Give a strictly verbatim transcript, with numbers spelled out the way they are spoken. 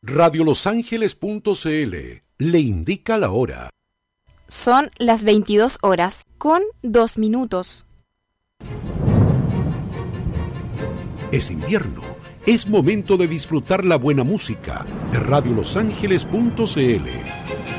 radio los ángeles punto c l le indica la hora. Son las veintidós horas con dos minutos. Es invierno. Es momento de disfrutar la buena música de radio los ángeles punto c l.